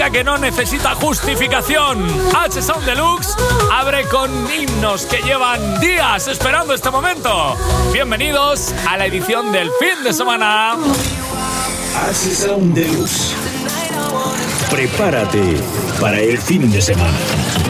música que no necesita justificación. H-Sound Deluxe abre con himnos que llevan días esperando este momento. Bienvenidos a la edición del fin de semana. H-Sound Deluxe. Prepárate para el fin de semana.